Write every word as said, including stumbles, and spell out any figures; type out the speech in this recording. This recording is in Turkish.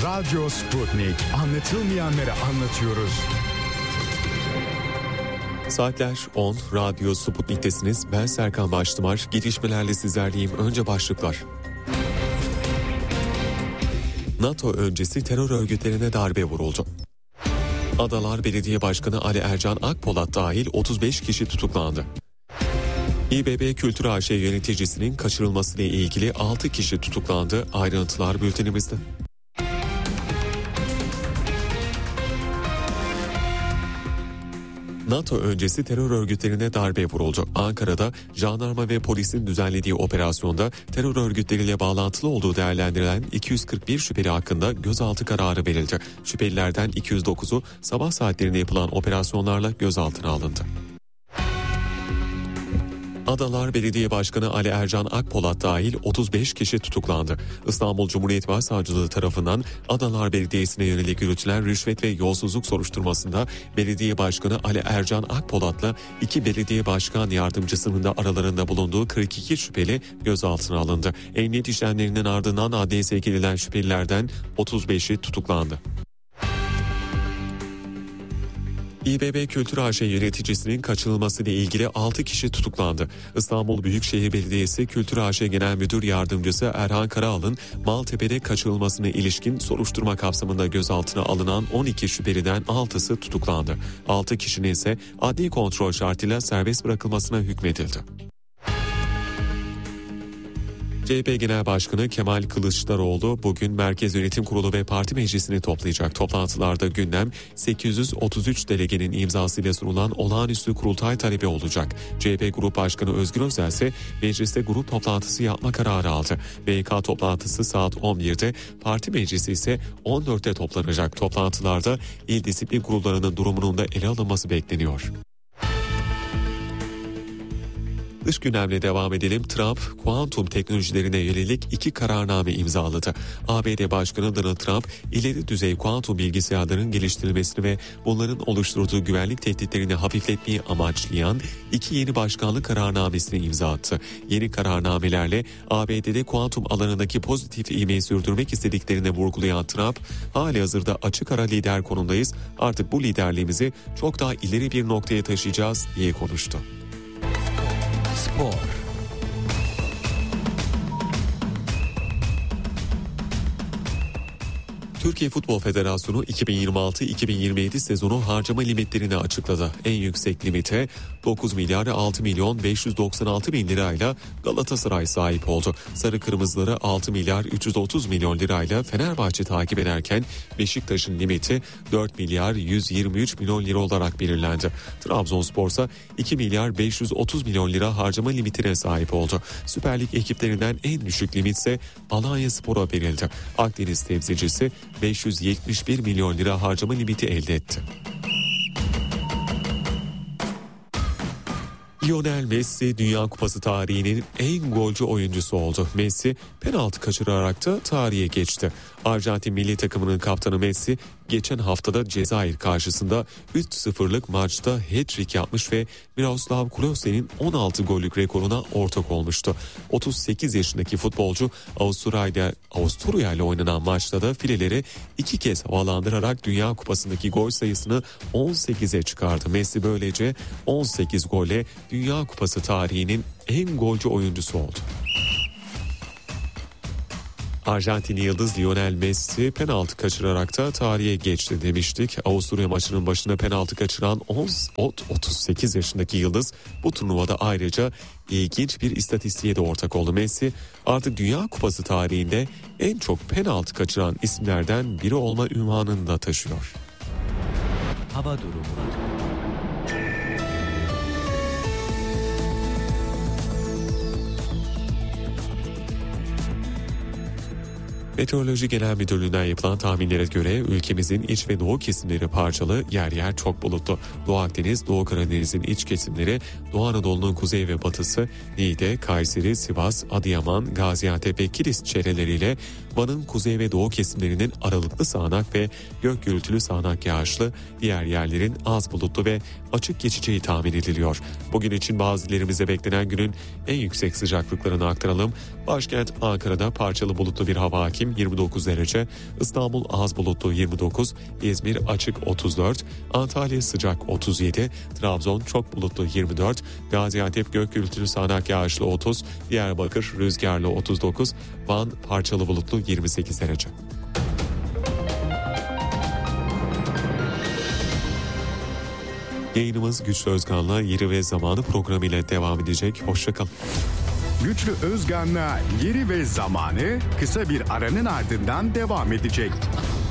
Radyo Sputnik. Anlatılmayanları anlatıyoruz. Saatler on, Radyo Sputnik'tesiniz. Ben Serkan Baştımar. Gelişmelerle sizlerleyim. Önce başlıklar. NATO öncesi terör örgütlerine darbe vuruldu. Adalar Belediye Başkanı Ali Ercan Akpolat dahil otuz beş kişi tutuklandı. İBB Kültür A Ş yöneticisinin kaçırılmasıyla ilgili altı kişi tutuklandı. Ayrıntılar bültenimizde. NATO öncesi terör örgütlerine darbe vuruldu. Ankara'da jandarma ve polisin düzenlediği operasyonda terör örgütleriyle bağlantılı olduğu değerlendirilen iki yüz kırk bir şüpheli hakkında gözaltı kararı verildi. Şüphelilerden iki yüz dokuzu sabah saatlerinde yapılan operasyonlarla gözaltına alındı. Adalar Belediye Başkanı Ali Ercan Akpolat dahil otuz beş kişi tutuklandı. İstanbul Cumhuriyet Başsavcılığı tarafından Adalar Belediyesi'ne yönelik yürütülen rüşvet ve yolsuzluk soruşturmasında Belediye Başkanı Ali Ercan Akpolat'la iki belediye başkan yardımcısının da aralarında bulunduğu kırk iki şüpheli gözaltına alındı. Emniyet işlemlerinin ardından adliyeye sevk edilen şüphelilerden otuz beşi tutuklandı. İBB Kültür A Ş yöneticisinin kaçırılmasıyla ilgili altı kişi tutuklandı. İstanbul Büyükşehir Belediyesi Kültür A Ş Genel Müdür Yardımcısı Erhan Karaal'ın Maltepe'de kaçırılmasına ilişkin soruşturma kapsamında gözaltına alınan on iki şüpheliden altısı tutuklandı. altı kişinin ise adli kontrol şartıyla serbest bırakılmasına hükmedildi. C H P Genel Başkanı Kemal Kılıçdaroğlu bugün Merkez Yönetim Kurulu ve Parti Meclisi'ni toplayacak. Toplantılarda gündem sekiz yüz otuz üç delegenin imzasıyla sunulan olağanüstü kurultay talebi olacak. C H P Grup Başkanı Özgür Özel ise mecliste grup toplantısı yapma kararı aldı. M Y K toplantısı saat on birde, Parti Meclisi ise on dörtte toplanacak. Toplantılarda il disiplin kurullarının durumunun da ele alınması bekleniyor. Dış gündemle devam edelim. Trump, kuantum teknolojilerine yönelik iki kararname imzaladı. A B D Başkanı Donald Trump, ileri düzey kuantum bilgisayarların geliştirilmesini ve bunların oluşturduğu güvenlik tehditlerini hafifletmeyi amaçlayan iki yeni başkanlık kararnamesini imza attı. Yeni kararnamelerle A B D'de kuantum alanındaki pozitif ivmeyi sürdürmek istediklerini vurgulayan Trump, halihazırda açık ara lider konumdayız, artık bu liderliğimizi çok daha ileri bir noktaya taşıyacağız diye konuştu. Spor. Türkiye Futbol Federasyonu iki bin yirmi altı iki bin yirmi yedi sezonu harcama limitlerini açıkladı. En yüksek limite dokuz milyar altı milyon beş yüz doksan altı bin lirayla Galatasaray sahip oldu. Sarı Kırmızıları altı milyar üç yüz otuz milyon lirayla Fenerbahçe takip ederken Beşiktaş'ın limiti dört milyar yüz yirmi üç milyon lira olarak belirlendi. Trabzonspor ise iki milyar beş yüz otuz milyon lira harcama limitine sahip oldu. Süper Lig ekiplerinden en düşük limit ise Alanyaspor'a verildi. Akdeniz temsilcisi beş yüz yetmiş bir milyon lira harcama limiti elde etti. Lionel Messi Dünya Kupası tarihinin en golcü oyuncusu oldu. Messi penaltı kaçırarak da tarihe geçti. Arjantin milli takımının kaptanı Messi geçen haftada Cezayir karşısında üç sıfırlık maçta hat-trick yapmış ve Miroslav Klose'nin on altı gollük rekoruna ortak olmuştu. otuz sekiz yaşındaki futbolcu Avusturya, Avusturya ile oynanan maçta da fileleri iki kez havalandırarak Dünya Kupası'ndaki gol sayısını on sekize çıkardı. Messi böylece on sekiz golle Dünya Kupası tarihinin en golcü oyuncusu oldu. Arjantinli yıldız Lionel Messi penaltı kaçırarak da tarihe geçti demiştik. Avusturya maçının başına penaltı kaçıran otuz sekiz yaşındaki yıldız bu turnuvada ayrıca ilginç bir istatistiğe de ortak oldu. Messi artık Dünya Kupası tarihinde en çok penaltı kaçıran isimlerden biri olma unvanını da taşıyor. Hava durumu. Meteoroloji Genel Müdürlüğü'nden yapılan tahminlere göre ülkemizin iç ve doğu kesimleri parçalı, yer yer çok bulutlu. Doğu Akdeniz, Doğu Karadeniz'in iç kesimleri, Doğu Anadolu'nun kuzey ve batısı, Niğde, Kayseri, Sivas, Adıyaman, Gaziantep ve Kilis çevreleriyle Van'ın kuzey ve doğu kesimlerinin aralıklı sağanak ve gök gürültülü sağanak yağışlı, diğer yerlerin az bulutlu ve açık geçeceği tahmin ediliyor. Bugün için bazı illerimize beklenen günün en yüksek sıcaklıklarını aktaralım. Başkent Ankara'da parçalı bulutlu bir hava hakim. Ekim yirmi dokuz derece, İstanbul az bulutlu yirmi dokuz, İzmir açık otuz dört, Antalya sıcak otuz yedi, Trabzon çok bulutlu yirmi dört, Gaziantep gök gürültülü sağanak yağışlı otuz, Diyarbakır rüzgarlı otuz dokuz, Van parçalı bulutlu yirmi sekiz derece. Yayınımız Güçlü Özkan'la Yeri ve Zamanı programıyla devam edecek. Hoşçakalın. Güçlü Özkan'la Yeri ve Zamanı kısa bir aranın ardından devam edecek.